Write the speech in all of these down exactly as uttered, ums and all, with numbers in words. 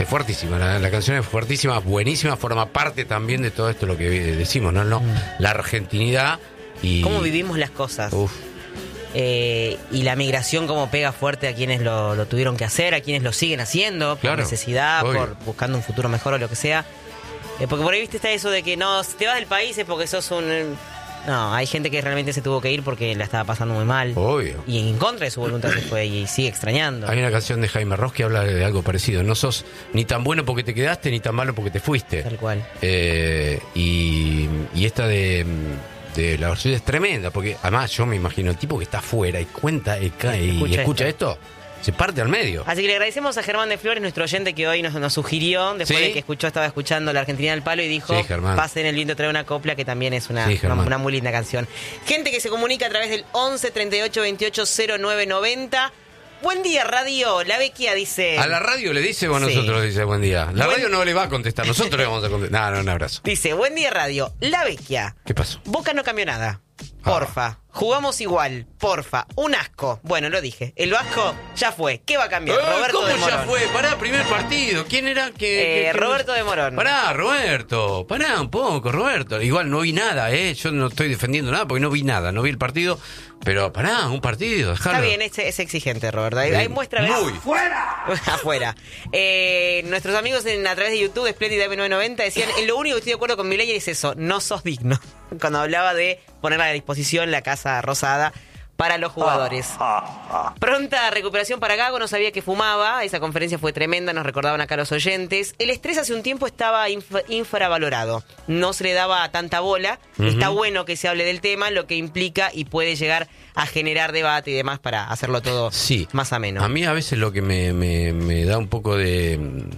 fuertísima, la, la canción es fuertísima, buenísima, forma parte también de todo esto lo que decimos, ¿no? ¿No? Mm. La argentinidad y... ¿Cómo vivimos las cosas? Uf. Eh, y la migración cómo pega fuerte a quienes lo, lo tuvieron que hacer, a quienes lo siguen haciendo, por claro, necesidad, obvio. por buscando un futuro mejor o lo que sea. Eh, porque por ahí, viste, está eso de que no, si te vas del país es porque sos un... No, hay gente que realmente se tuvo que ir porque la estaba pasando muy mal. Obvio. Y en contra de su voluntad se fue y sigue extrañando. Hay una canción de Jaime Ross que habla de, de algo parecido. No sos ni tan bueno porque te quedaste, ni tan malo porque te fuiste. Tal cual. Eh, y, y esta de, de la versión es tremenda, porque además yo me imagino el tipo que está afuera y cuenta y, cae, y escucha, escucha esto. esto, se parte al medio. Así que le agradecemos a Germán de Flores, nuestro oyente que hoy nos, nos sugirió, después ¿Sí? de que escuchó, estaba escuchando La Argentina del Palo y dijo, sí, pasen el viento, trae una copla, que también es una, sí, una, una muy linda canción. Gente que se comunica a través del once, treinta y ocho, veintiocho, cero nueve noventa. Buen día, radio. La Vecchia dice... ¿A la radio le dice o a nosotros sí. le dice buen día? La buen... radio no le va a contestar, nosotros le vamos a contestar. No, no, un abrazo. Dice, buen día, radio. La Vecchia. ¿Qué pasó? Boca no cambió nada. Porfa. Ah. Jugamos igual. Porfa. Un asco. Bueno, lo dije. El Vasco ya fue. ¿Qué va a cambiar? Eh, Roberto ¿Cómo de Morón. ya fue? Pará, primer partido. ¿Quién era que...? Eh, que, que Roberto nos... de Morón. Pará, Roberto. Pará un poco, Roberto. Igual no vi nada, ¿eh? Yo no estoy defendiendo nada porque no vi nada. No vi el partido. Pero pará, un partido. Dejalo. Está bien, es, es exigente, Roberto. Ahí, ahí muestra... Muy. ¡Fuera! Afuera. Eh, nuestros amigos en, a través de YouTube, Splendid M novecientos noventa, decían, en lo único que estoy de acuerdo con Milei es eso, no sos digno. Cuando hablaba de poner a disposición la Casa Rosada para los jugadores. Ah, ah, ah. Pronta recuperación para Gago, no sabía que fumaba, esa conferencia fue tremenda, nos recordaban acá los oyentes. El estrés hace un tiempo estaba inf- infravalorado, no se le daba tanta bola, uh-huh. Está bueno que se hable del tema, lo que implica y puede llegar a generar debate y demás para hacerlo todo sí. más ameno. A mí a veces lo que me, me, me da un poco de...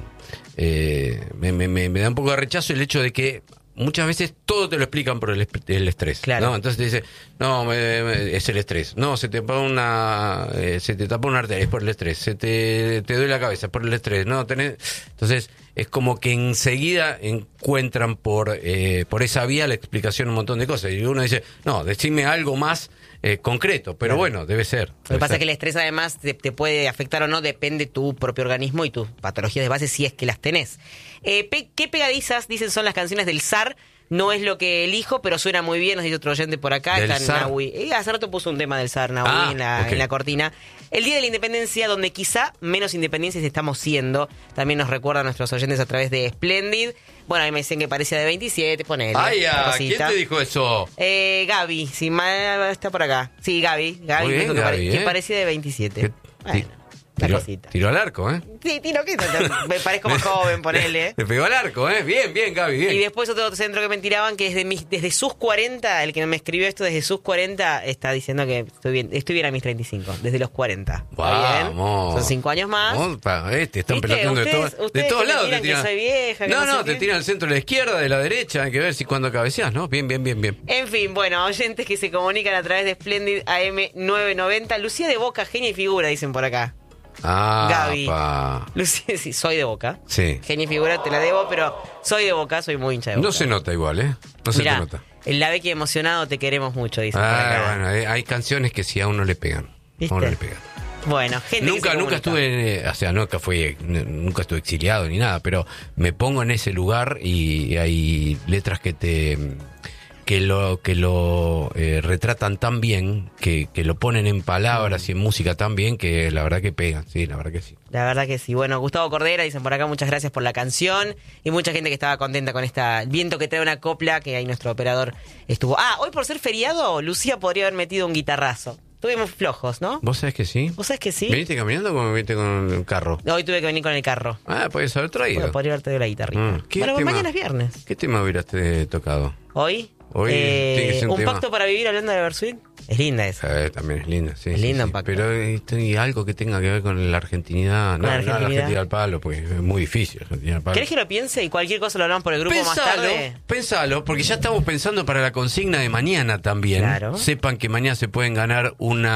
Eh, me, me, me da un poco de rechazo el hecho de que muchas veces todo te lo explican por el, el estrés, claro. ¿no? Entonces te dice, no, me, me, es el estrés. No, se te tapa una, eh, se te tapa una arteria, es por el estrés. Se te, te duele la cabeza, es por el estrés. No, tenés... Entonces es como que enseguida encuentran por eh, por esa vía la explicación un montón de cosas. Y uno dice, no, decime algo más eh, concreto, pero claro. bueno, debe ser. Debe Lo que pasa ser. es que el estrés además te, te puede afectar o no, depende tu propio organismo y tus patologías de base si es que las tenés. Eh, pe- ¿Qué pegadizas, dicen, son las canciones del S A R? No es lo que elijo, pero suena muy bien, nos dice otro oyente por acá. Del Está Nahui. Eh, hace rato puso un tema del S A R, Nahui, ah, en, la, okay. en la cortina. El Día de la Independencia, donde quizá menos independencias estamos siendo. También nos recuerdan nuestros oyentes a través de Splendid. Bueno, a mí me dicen que parecía de veintisiete, ponele. ¡Ay, ya! ¿Quién te dijo eso? Eh, Gaby, si mal está por acá. Sí, Gaby. Gaby muy bien, dijo que, Gaby, pare- ¿eh? que parecía de veintisiete. ¿Qué? Bueno. Tiro, tiro al arco, ¿eh? Sí, tiro, ¿qué? Me parezco más joven, ponele. Te pegó al arco, ¿eh? Bien, bien, Gaby, bien. Y después otro centro que me tiraban que desde, mis, desde sus cuarenta, el que me escribió esto desde sus cuarenta, está diciendo que estoy bien, estoy bien a mis treinta y cinco, desde los cuarenta. Vamos. Son cinco años más. Opa, eh, te están ¿Viste? peloteando de, Ustedes, todo, ustedes de todos que me lados. tiran Te tiran. Que soy vieja, que no, no, no, sé te qué. tiran al centro de la izquierda, de la derecha, hay que ver si cuando cabeceás, ¿no? Bien, bien, bien, bien. En fin, bueno, oyentes que se comunican a través de Splendid A M novecientos noventa. Lucía de Boca, genia y figura, dicen por acá. Ah, Gaby. Pa. Lucía, sí, soy de Boca. Sí. Genia y figura, te la debo, pero soy de Boca, soy muy hincha de Boca. No se nota igual, ¿eh? No se Mirá, te nota. El La Vecchia emocionado, te queremos mucho, dicen por Ah, acá. bueno, eh, hay canciones que sí a uno le pegan. ¿Viste? A uno le pegan. Bueno, gente Nunca, que se nunca comunica. estuve, eh, o sea, nunca fui, nunca estuve exiliado ni nada, pero me pongo en ese lugar y hay letras que te, que lo, que lo eh, retratan tan bien, que, que lo ponen en palabras y en música tan bien que la verdad que pegan, sí, la verdad que sí. La verdad que sí. Bueno, Gustavo Cordera, dicen por acá, muchas gracias por la canción. Y mucha gente que estaba contenta con esta viento que trae una copla, que ahí nuestro operador estuvo. Ah, hoy por ser feriado, Lucía podría haber metido un guitarrazo. Estuvimos flojos, ¿no? ¿Vos sabés que sí? ¿Vos sabés que sí? ¿Viniste caminando o me viniste con el carro? Hoy tuve que venir con el carro. Ah, podés haber traído. Bueno, podría haber traído la guitarrita. Mm, ¿qué Bueno, tema? mañana es viernes. ¿Qué tema hubieras te tocado? ¿Hoy? Hoy eh, tiene que ser un un tema. pacto para vivir hablando de Versuit. Es linda esa. Eh, también es linda, sí. Es sí, linda sí. un pacto. Pero eh, algo que tenga que ver con la argentinidad. No, la no, la argentinidad. Argentina al palo, porque es muy difícil. Argentina al palo. ¿Querés que lo piense y cualquier cosa lo hablamos por el grupo más Pensalo, tarde? pensalo, porque ya estamos pensando para la consigna de mañana también. Claro. Sepan que mañana se pueden ganar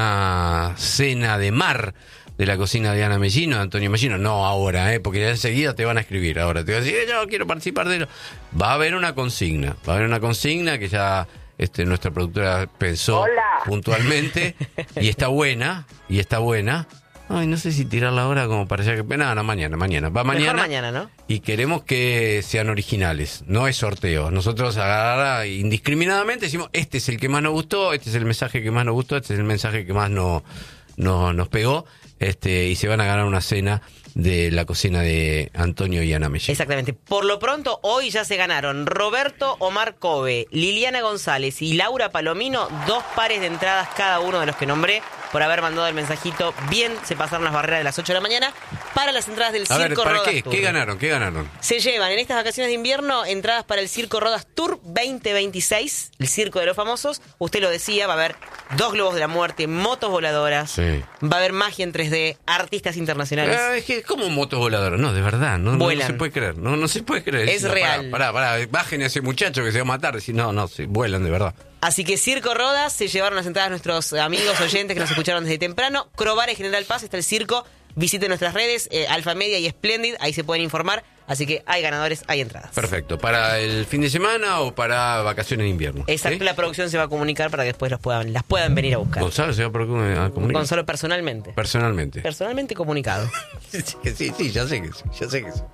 una cena de mar de la cocina de Ana Mellino, de Antonio Mellino. No ahora, ¿eh? Porque ya enseguida te van a escribir. Ahora te van a decir, eh, yo quiero participar de lo... Va a haber una consigna. Va a haber una consigna que ya este, nuestra productora pensó Hola. puntualmente. Y está buena, y está buena. ay, no sé si tirarla ahora como para allá que... No, no, mañana, mañana. Va mañana. Mejor mañana, ¿no? Y queremos que sean originales, no es sorteo. Nosotros agarrar indiscriminadamente decimos, este es el que más nos gustó, este es el mensaje que más nos gustó, este es el mensaje que más no, no, nos pegó, este, y se van a ganar una cena de la cocina de Antonio y Ana Mellén. Exactamente. Por lo pronto, hoy ya se ganaron Roberto Omar Kobe, Liliana González y Laura Palomino, dos pares de entradas cada uno de los que nombré, por haber mandado el mensajito. Bien, se pasaron las barreras de las ocho de la mañana para las entradas del A ver, Circo ¿para Rodas qué? Tour. ¿Qué ganaron? ¿Qué ganaron? Se llevan en estas vacaciones de invierno entradas para el Circo Rodas Tour veinte veintiséis, el Circo de los Famosos. Usted lo decía, va a haber dos globos de la muerte, motos voladoras, Sí. va a haber magia en tres D, artistas internacionales. Eh, es que, ¿cómo motos voladoras? No, de verdad, no, no, no Vuelan. se puede creer. No, no se puede creer. Es No, real. Pará, pará, pará, bajen a ese muchacho que se va a matar. Si no, no, se vuelan de verdad. Así que Circo Rodas se llevaron las entradas nuestros amigos oyentes que nos escucharon desde temprano. Crobar en General Paz está el circo. Visiten nuestras redes, eh, Alfa Media y Splendid, ahí se pueden informar. Así que hay ganadores, hay entradas. Perfecto. ¿Para el fin de semana o para vacaciones de invierno? Exacto, ¿Sí? la producción se va a comunicar para que después los puedan, las puedan venir a buscar. Gonzalo se va a procu- a comunicar. Gonzalo personalmente. Personalmente. Personalmente comunicado. Sí, sí, sí, ya sé que sí, ya sé que sí.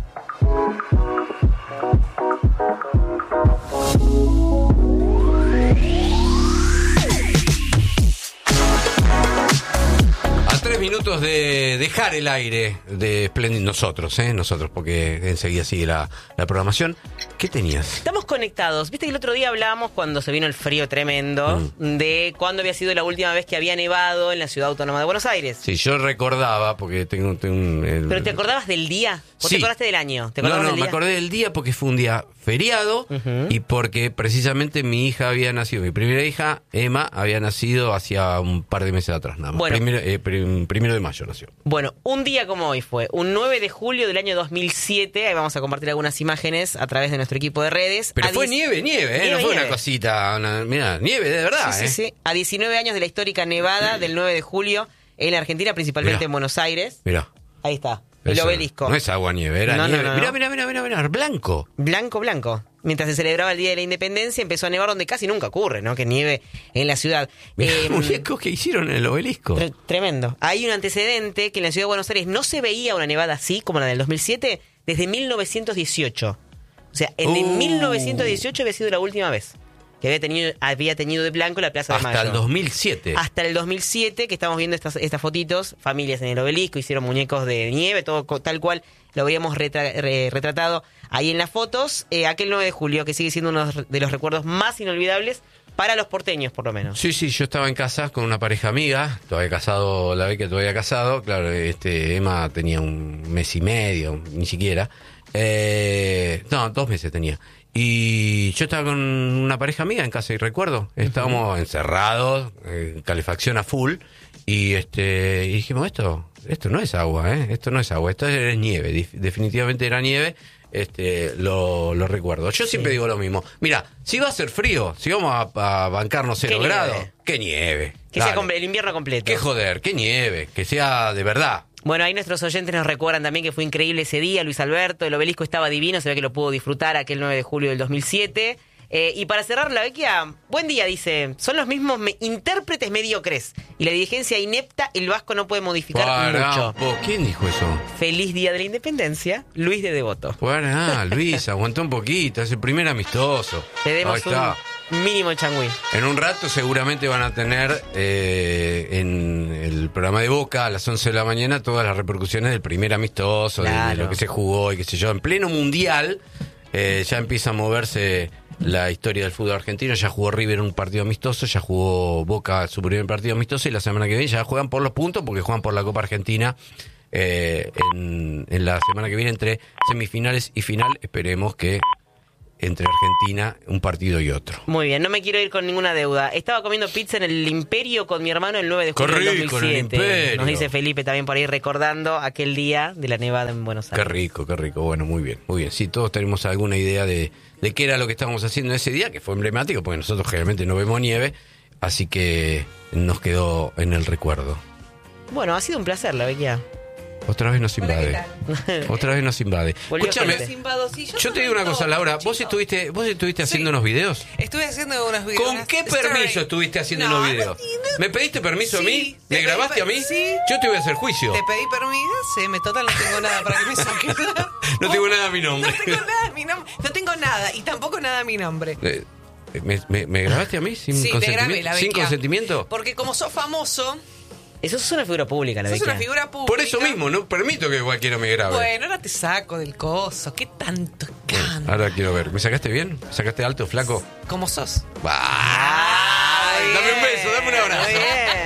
A tres minutos de dejar el aire de Splendid, nosotros, ¿eh? Nosotros, porque enseguida sigue la, la programación. ¿Qué tenías? Estamos conectados. Viste que el otro día hablábamos, cuando se vino el frío tremendo, Mm. de cuándo había sido la última vez que había nevado en la ciudad autónoma de Buenos Aires. Sí, yo recordaba, porque tengo, tengo un... el- ¿Pero te acordabas del día? ¿O Sí. te acordaste del año? ¿Te No, acordabas no, del me día? acordé del día porque fue un día feriado Ujú. y porque precisamente mi hija había nacido, mi primera hija, Emma, había nacido hacía un par de meses atrás nada más. Bueno. Primero, eh, prim- primero de mayo nació. Bueno, un día como hoy fue, un nueve de julio del año dos mil siete, ahí vamos a compartir algunas imágenes a través de nuestro equipo de redes. Pero A fue diez- nieve, nieve, ¿eh? Nieve, no fue nieve. una cosita, una, mirá, nieve de verdad, Sí, ¿eh? sí, sí. A diecinueve años de la histórica nevada del nueve de julio en la Argentina, principalmente Mirá. en Buenos Aires. Mirá. Ahí está, el eso obelisco. No es agua nieve, era No, no, nieve. no, Mirá, no. mirá, mirá, mirá, mirá, blanco. Blanco, blanco. Mientras se celebraba el Día de la Independencia, empezó a nevar donde casi nunca ocurre, ¿no? Que nieve en la ciudad. Mirá, Eh, muñecos que hicieron en el obelisco. tre- tremendo. Hay un antecedente que en la ciudad de Buenos Aires no se veía una nevada así como la del dos mil siete desde mil novecientos dieciocho. O sea, en Uh. mil novecientos dieciocho había sido la última vez que había tenido, había tenido de blanco la Plaza de Mayo. Hasta el dos mil siete. Hasta el dos mil siete, que estamos viendo estas, estas fotitos, familias en el obelisco, hicieron muñecos de nieve, todo co- tal cual lo habíamos retra- re- retratado ahí en las fotos. Eh, aquel nueve de julio, que sigue siendo uno de los recuerdos más inolvidables para los porteños, por lo menos. Sí, sí, yo estaba en casa con una pareja amiga, todavía casado, la vez que todavía casado, claro, este Emma tenía un mes y medio, ni siquiera, eh, no, dos meses tenía, y yo estaba con una pareja amiga en casa y recuerdo, estábamos encerrados, eh, calefacción a full, y este y dijimos, esto esto no es agua, ¿eh? Esto no es agua, esto es nieve, dif- definitivamente era nieve. Este, lo, lo recuerdo. Yo siempre digo lo mismo. Mira, si va a ser frío, si vamos a, a bancarnos cero ¿Qué nieve? grados, qué nieve. Que Dale. sea comple- el invierno completo. Qué joder, qué nieve, que sea de verdad. Bueno, ahí nuestros oyentes nos recuerdan también que fue increíble ese día, Luis Alberto, el obelisco estaba divino, se ve que lo pudo disfrutar aquel nueve de julio del dos mil siete. Eh, y para cerrar, la Vecchia, buen día, dice, son los mismos me- intérpretes mediocres y la dirigencia inepta, el Vasco no puede modificar Pará mucho. un poco. ¿Quién dijo eso? Feliz Día de la Independencia, Luis de Devoto. Pará, Luis, aguantó un poquito, es el primer amistoso. Te demos Ahí está. un mínimo changüí. En un rato seguramente van a tener eh, en el programa de Boca a las once de la mañana todas las repercusiones del primer amistoso, de- de, Claro. lo que se jugó y qué sé yo. En pleno mundial eh, ya empieza a moverse la historia del fútbol argentino. Ya jugó River un partido amistoso, ya jugó Boca su primer partido amistoso y la semana que viene ya juegan por los puntos porque juegan por la Copa Argentina eh, en, en la semana que viene entre semifinales y final. Esperemos que entre Argentina un partido y otro. Muy bien, no me quiero ir con ninguna deuda. Estaba comiendo pizza en el Imperio con mi hermano el nueve de julio Qué del rico, en el dos mil siete. Imperio. Nos dice Felipe también por ahí recordando aquel día de la nevada en Buenos Qué Aires. rico, qué rico. Bueno, muy bien, muy bien. Sí, todos tenemos alguna idea de, de qué era lo que estábamos haciendo ese día, que fue emblemático, porque nosotros generalmente no vemos nieve, así que nos quedó en el recuerdo. Bueno, ha sido un placer, la Vecchia. Otra vez nos invade. Otra vez nos invade. Volvió Escúchame, gente. Sí, yo, yo te digo una cosa, Laura. ¿Vos estuviste, vos estuviste haciendo Sí. unos videos? Estuve haciendo unos videos. ¿Con unas qué story. permiso estuviste haciendo No, unos videos? no, no. ¿Me pediste permiso Sí, a mí? te ¿Me pedí grabaste per- a mí? sí. Yo te voy a hacer juicio. Te pedí permiso, sí, me total no tengo nada para que me saques. No tengo nada a mi nombre. No tengo nada a mi nombre. No tengo nada y tampoco nada a mi nombre. Eh, ¿Me, me, me grabaste a mí sin Sí, te consentimiento? grabé, la ¿Sin Bequia. consentimiento? Porque como sos famoso, Eso es una figura pública, la sos Bequia. una figura pública. Por eso mismo, no permito que cualquiera me grabe. Bueno, ahora te saco del coso. ¿Qué tanto canto? Ahora quiero ver. ¿Me sacaste bien? ¿Me sacaste alto, flaco? Como sos. ¡Ay! Dame un beso, dame un abrazo. Muy bien.